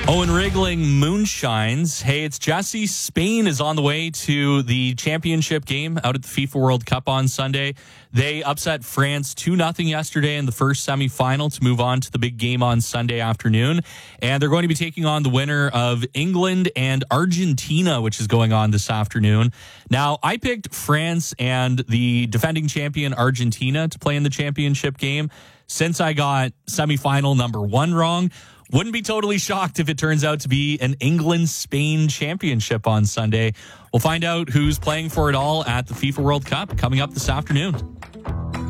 Owen Rigling moonshines. Hey, it's Jesse. Spain is on the way to the championship game out at the FIFA World Cup on Sunday. They upset France 2-0 yesterday in the first semifinal to move on to the big game on Sunday afternoon. And they're going to be taking on the winner of England and Argentina, which is going on this afternoon. Now, I picked France and the defending champion Argentina to play in the championship game. Since I got semifinal number 1 wrong, wouldn't be totally shocked if it turns out to be an England-Spain championship on Sunday. We'll find out who's playing for it all at the FIFA World Cup coming up this afternoon.